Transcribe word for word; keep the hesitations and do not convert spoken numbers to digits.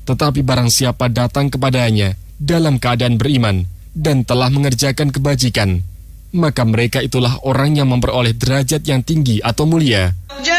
Tetapi barang siapa datang kepadanya dalam keadaan beriman dan telah mengerjakan kebajikan, maka mereka itulah orang yang memperoleh derajat yang tinggi atau mulia.